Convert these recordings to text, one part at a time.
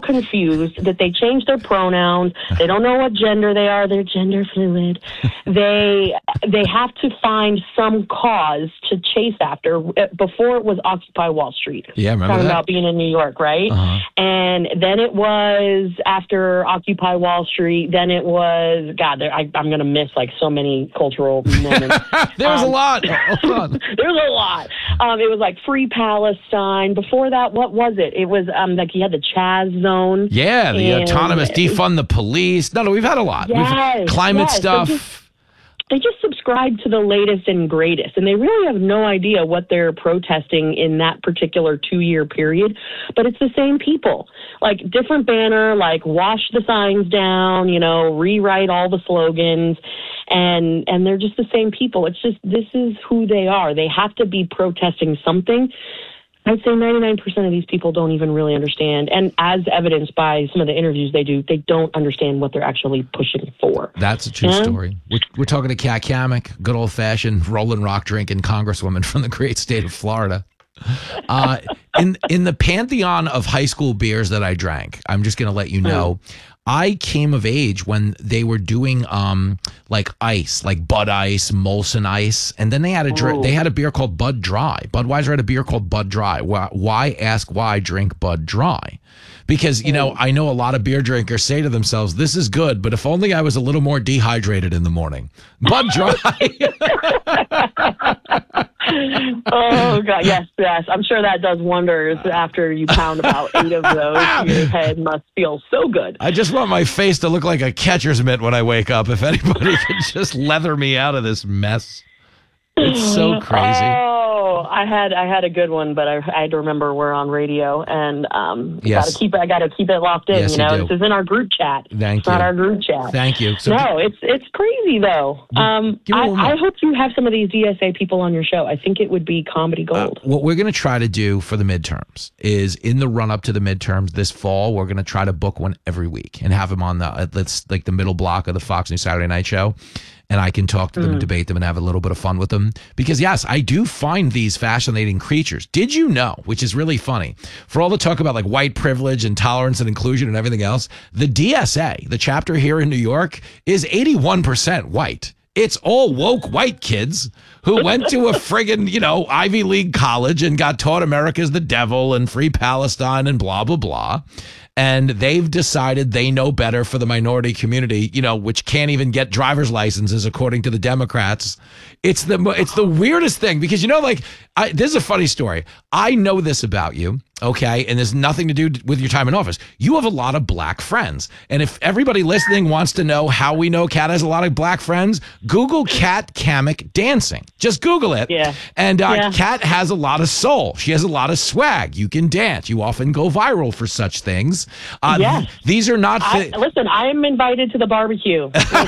confused that they changed their pronouns. They don't know what gender they are. They're gender fluid. They have to find some cause to chase after. Before it was Occupy Wall Street. Yeah, remember talking that? about being in New York, right? And then it was after Occupy Wall Street. Then it was, God, I'm going to miss like so many cultural moments. There was a lot. There's a lot. It was like Free Palestine. Before that, what was it? It was like you had the Chaz Zone. Yeah, the autonomous defund the police. No, we've had a lot. Yes, we've climate stuff. They just subscribe to the latest and greatest, and they really have no idea what they're protesting in that particular 2-year period. But it's the same people, like different banner, like wash the signs down, rewrite all the slogans, and they're just the same people. It's just, this is who they are. They have to be protesting something. I'd say 99% of these people don't even really understand. And as evidenced by some of the interviews they do, they don't understand what they're actually pushing for. That's a true story. We're talking to Kat Cammack, good old-fashioned Rolling Rock drinking congresswoman from the great state of Florida. In the pantheon of high school beers that I drank, I'm just going to let you know, I came of age when they were doing like ice, like Bud Ice, Molson Ice, and then they had a beer called Bud Dry. Budweiser had a beer called Bud Dry. Why ask why drink Bud Dry? Because, I know a lot of beer drinkers say to themselves, this is good, but if only I was a little more dehydrated in the morning. Bud Dry. Oh, God, yes. I'm sure that does wonders after you pound about 8 of those. Your head must feel so good. I just want my face to look like a catcher's mitt when I wake up. If anybody could just leather me out of this mess. It's so crazy. Oh, I had a good one, but I had to remember we're on radio, and yes. I gotta keep it locked in. Yes, This is in our group chat. Thank you. Not our group chat. Thank you. So it's crazy though. I hope you have some of these DSA people on your show. I think it would be comedy gold. What we're going to try to do for the midterms is, in the run up to the midterms this fall, we're going to try to book one every week and have them on the middle block of the Fox News Saturday Night Show. And I can talk to them and debate them and have a little bit of fun with them. Because, yes, I do find these fascinating creatures. Did you know, which is really funny, for all the talk about like white privilege and tolerance and inclusion and everything else, the DSA, the chapter here in New York, is 81% white. It's all woke white kids who went to a friggin', Ivy League college and got taught America's the devil and Free Palestine and blah, blah, blah. And they've decided they know better for the minority community, which can't even get driver's licenses according to the Democrats. It's the weirdest thing because, this is a funny story. I know this about you, okay? And there's nothing to do with your time in office. You have a lot of black friends. And if everybody listening wants to know how we know Kat has a lot of black friends, Google Kat Cammack dancing. Just Google it. Yeah. And Kat has a lot of soul. She has a lot of swag. You can dance. You often go viral for such things. Yes. These are not... listen, I am invited to the barbecue.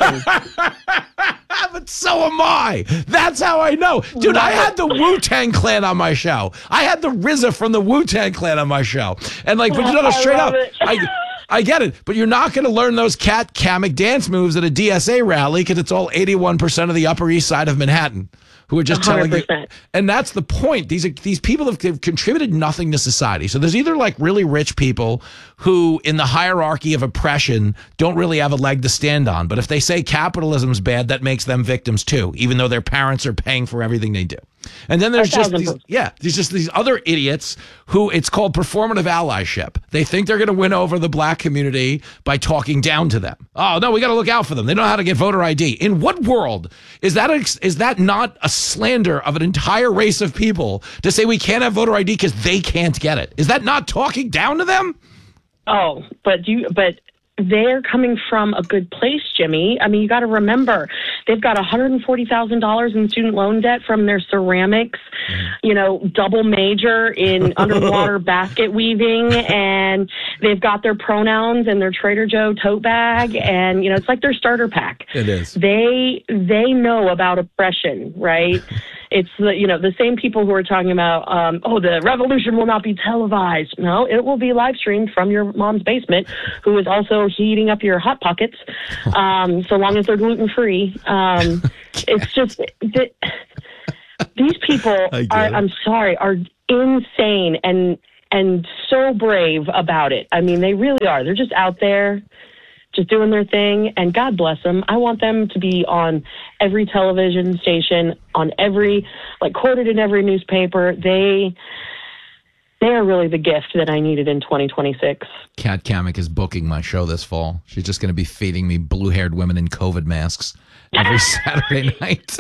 But so am I. That's how I know. Dude, I had the Wu-Tang Clan on my show. I had the RZA from the Wu-Tang Clan on my show. And but straight up, I get it. But you're not going to learn those Kat Cammack dance moves at a DSA rally because it's all 81% of the Upper East Side of Manhattan who are just 100%. Telling you. And that's the point. These people have contributed nothing to society. So there's either like really rich people who in the hierarchy of oppression don't really have a leg to stand on. But if they say capitalism's bad, that makes them victims too, even though their parents are paying for everything they do. And then there's just these other idiots who it's called performative allyship. They think they're going to win over the black community by talking down to them. Oh, no, we got to look out for them. They know how to get voter ID. In what world is that not a slander of an entire race of people to say we can't have voter ID because they can't get it? Is that not talking down to them? Oh, but they're coming from a good place, Jimmy. I mean, you got to remember, they've got $140,000 in student loan debt from their ceramics, double major in underwater basket weaving, and they've got their pronouns and their Trader Joe tote bag, and, it's like their starter pack. It is. They know about oppression, right? It's the same people who are talking about, the revolution will not be televised. No, it will be live streamed from your mom's basement, who is also heating up your Hot Pockets, so long as they're gluten-free. It's just, these people are insane. And and so brave about it. I mean, they really are. They're just out there, just doing their thing, and God bless them. I want them to be on every television station, on every, like, quoted in every newspaper. They are really the gift that I needed in 2026. Kat Cammack is booking my show this fall. She's just going to be feeding me blue-haired women in COVID masks every Saturday night.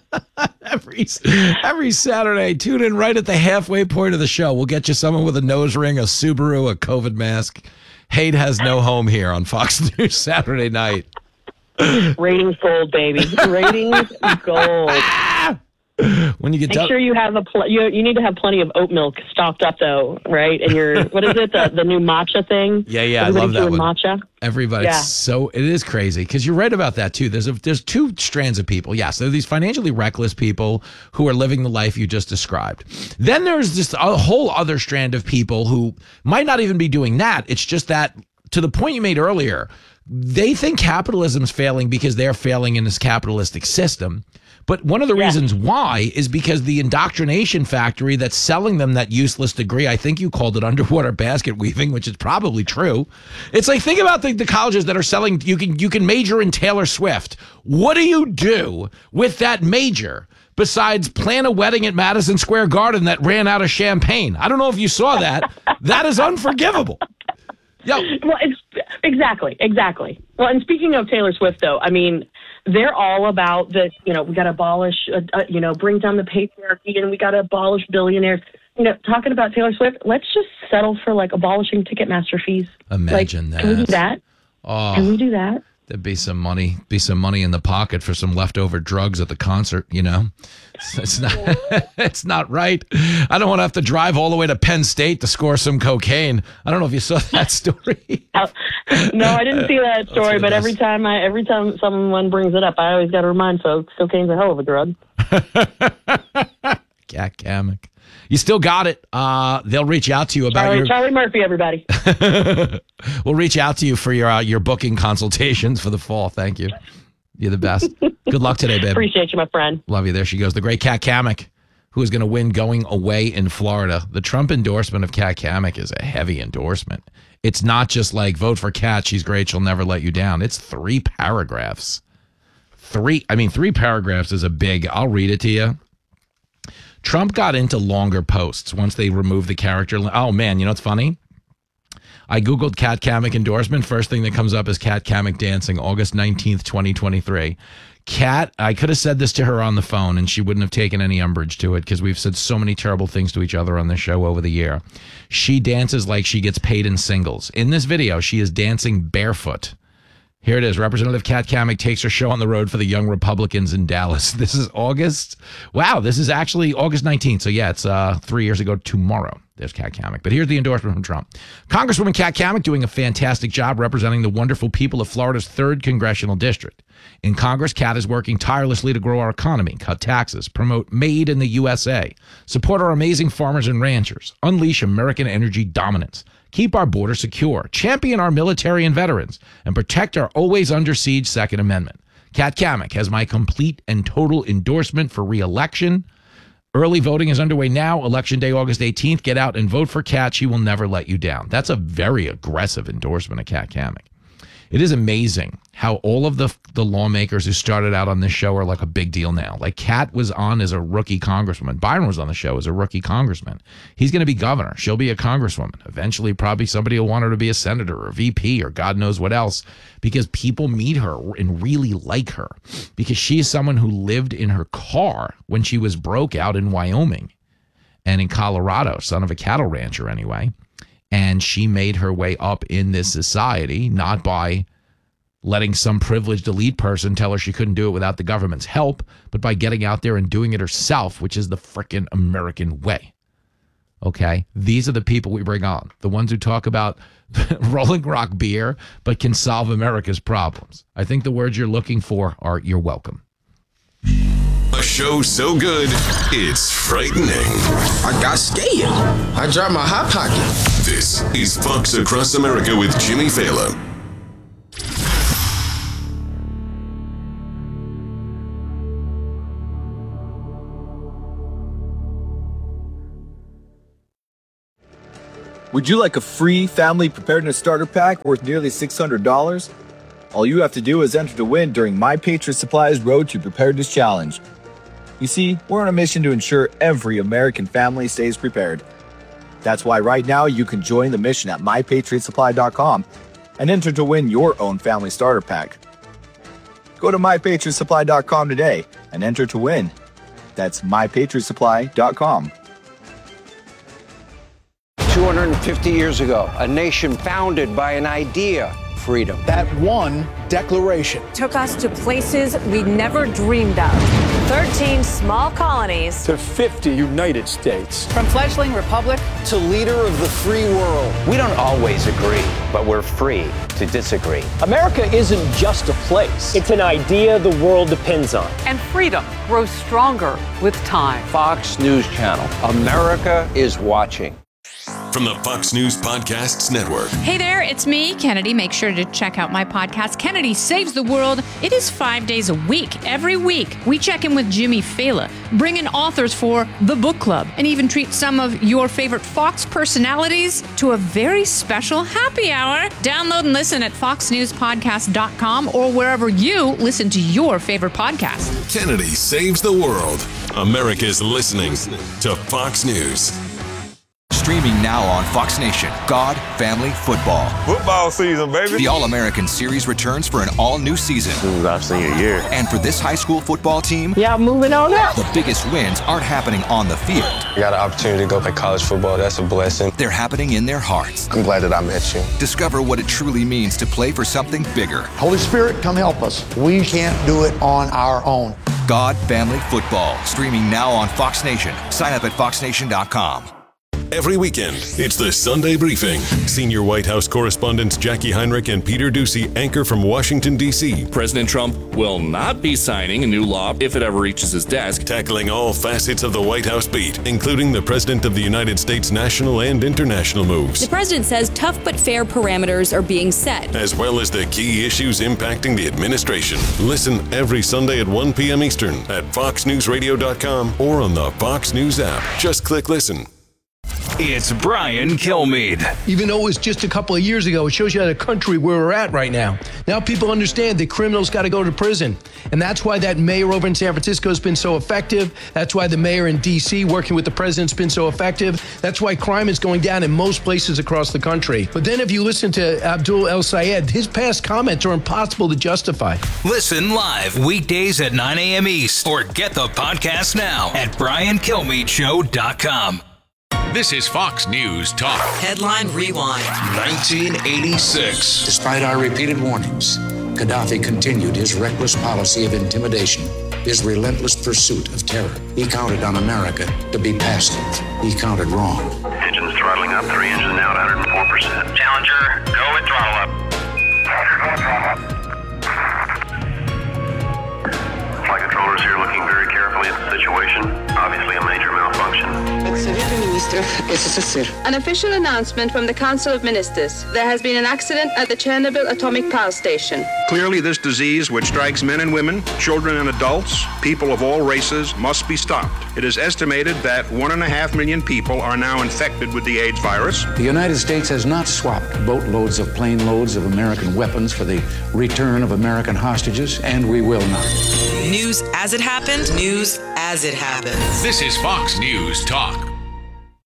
every Saturday. Tune in right at the halfway point of the show. We'll get you someone with a nose ring, a Subaru, a COVID mask. Hate has no home here on Fox News Saturday night. Ratings gold, baby. Ratings gold. When you get Make sure you have you need to have plenty of oat milk stocked up, though, right? And your, what is it, the new matcha thing? Yeah, I love that one. Matcha. Everybody, so it is crazy because you're right about that too. There's two strands of people. Yes, there are these financially reckless people who are living the life you just described. Then there's just a whole other strand of people who might not even be doing that. It's just that, to the point you made earlier, they think capitalism's failing because they're failing in this capitalistic system. But one of the reasons why is because the indoctrination factory that's selling them that useless degree, I think you called it underwater basket weaving, which is probably true. It's like, think about the colleges that are selling, you can major in Taylor Swift. What do you do with that major besides plan a wedding at Madison Square Garden that ran out of champagne? I don't know if you saw that. That is unforgivable. Yo. Well, exactly. Well, and speaking of Taylor Swift, though, I mean, they're all about the, we got to abolish, bring down the patriarchy, and we got to abolish billionaires. Talking about Taylor Swift, let's just settle for, like, abolishing Ticketmaster fees. Imagine that. Can we do that? Oh. Can we do that? There'd be some money in the pocket for some leftover drugs at the concert, It's not it's not right. I don't want to have to drive all the way to Penn State to score some cocaine. I don't know if you saw that story. No, I didn't see that story, but every time someone brings it up, I always got to remind folks cocaine's a hell of a drug. Kat Cammack. You still got it. They'll reach out to you about Charlie Murphy, everybody. We'll reach out to you for your booking consultations for the fall. Thank you. You're the best. Good luck today, babe. Appreciate you, my friend. Love you. There she goes. The great Kat Cammack, who is going to win going away in Florida. The Trump endorsement of Kat Cammack is a heavy endorsement. It's not just like, vote for Kat, she's great, she'll never let you down. It's 3 paragraphs. 3 paragraphs is a big, I'll read it to you. Trump got into longer posts once they removed the character. Oh, man, you know what's funny? I Googled Kat Cammack endorsement. First thing that comes up is Kat Cammack dancing, August 19th, 2023. Kat, I could have said this to her on the phone, and she wouldn't have taken any umbrage to it because we've said so many terrible things to each other on this show over the year. She dances like she gets paid in singles. In this video, she is dancing barefoot. Here it is. Representative Kat Cammack takes her show on the road for the Young Republicans in Dallas. This is August. Wow, this is actually August 19th. So, yeah, it's 3 years ago tomorrow. There's Kat Cammack. But here's the endorsement from Trump. Congresswoman Kat Cammack doing a fantastic job representing the wonderful people of Florida's 3rd Congressional District. In Congress, Kat is working tirelessly to grow our economy, cut taxes, promote Made in the USA, support our amazing farmers and ranchers, unleash American energy dominance, keep our border secure, champion our military and veterans, and protect our always under siege Second Amendment. Kat Cammack has my complete and total endorsement for re-election. Early voting is underway now. Election day, August 18th. Get out and vote for Kat. She will never let you down. That's a very aggressive endorsement of Kat Cammack. It is amazing how all of the lawmakers who started out on this show are like a big deal now. Like Kat was on as a rookie congresswoman. Byron was on the show as a rookie congressman. He's going to be governor. She'll be a congresswoman. Eventually, probably somebody will want her to be a senator or a VP or God knows what else, because people meet her and really like her because she is someone who lived in her car when she was broke out in Wyoming and in Colorado, son of a cattle rancher anyway. And she made her way up in this society, not by letting some privileged elite person tell her she couldn't do it without the government's help, but by getting out there and doing it herself, which is the frickin' American way. Okay? These are the people we bring on. The ones who talk about Rolling Rock beer, but can solve America's problems. I think the words you're looking for are, you're welcome. A show so good, it's frightening. I got scared. I dropped my hot pocket. This is Fox Across America with Jimmy Fallon. Would you like a free family preparedness starter pack worth nearly $600? All you have to do is enter to win during My Patriot Supply's Road to Preparedness Challenge. You see, we're on a mission to ensure every American family stays prepared. That's why right now you can join the mission at MyPatriotSupply.com and enter to win your own family starter pack. Go to MyPatriotSupply.com today and enter to win. That's MyPatriotSupply.com. 250 years ago, a nation founded by an idea, freedom. That one declaration took us to places we never dreamed of. 13 small colonies to 50 United States. From fledgling republic to leader of the free world. We don't always agree, but we're free to disagree. America isn't just a place. It's an idea the world depends on. And freedom grows stronger with time. Fox News Channel. America is watching. From the Fox News Podcasts Network. Hey there, it's me, Kennedy. Make sure to check out my podcast, Kennedy Saves the World. It is 5 days a week. Every week, we check in with Jimmy Fallon, bring in authors for the book club, and even treat some of your favorite Fox personalities to a very special happy hour. Download and listen at foxnewspodcast.com or wherever you listen to your favorite podcast. Kennedy Saves the World. America's listening to Fox News. Streaming now on Fox Nation, God, Family, Football. Football season, baby. The All-American Series returns for an all-new season. This is our senior year. And for this high school football team, Yeah, moving on up. the biggest wins aren't happening on the field. I got an opportunity to go play college football. That's a blessing. They're happening in their hearts. I'm glad that I met you. Discover what it truly means to play for something bigger. Holy Spirit, come help us. We can't do it on our own. God, Family, Football. Streaming now on Fox Nation. Sign up at foxnation.com. Every weekend, it's the Sunday Briefing. Senior White House correspondents Jackie Heinrich and Peter Doocy anchor from Washington, D.C. President Trump will not be signing a new law if it ever reaches his desk. Tackling all facets of the White House beat, including the President of the United States national and international moves. The president says tough but fair parameters are being set, as well as the key issues impacting the administration. Listen every Sunday at 1 p.m. Eastern at foxnewsradio.com or on the Fox News app. Just click listen. It's Brian Kilmeade. Even though it was just a couple of years ago, it shows you the country where we're at right now. Now people understand that criminals got to go to prison. And that's why that mayor over in San Francisco has been so effective. That's why the mayor in D.C. working with the president's been so effective. That's why crime is going down in most places across the country. But then if you listen to Abdul El Sayed, his past comments are impossible to justify. Listen live weekdays at 9 a.m. East or get the podcast now at briankilmeadshow.com. This is Fox News Talk. Headline Rewind. 1986. Despite our repeated warnings, Gaddafi continued his reckless policy of intimidation, his relentless pursuit of terror. He counted on America to be passive. He counted wrong. Engines throttling up, 3 engines now at 104%. Challenger, go with throttle up. Challenger, go with throttle up. Flight controllers here looking very carefully at the situation. Obviously a major malfunction. An official announcement from the Council of Ministers. There has been an accident at the Chernobyl atomic power station. Clearly, this disease, which strikes men and women, children and adults, people of all races, must be stopped. It is estimated that 1.5 million people are now infected with the AIDS virus. The United States has not swapped boatloads of plane loads of American weapons for the return of American hostages, and we will not. News as it happened, news as it happens. This is Fox News Talk.